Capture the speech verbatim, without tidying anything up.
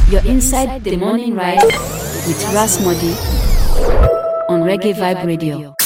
You're inside the morning ride with Ras Modi on Reggae Vibe Radio.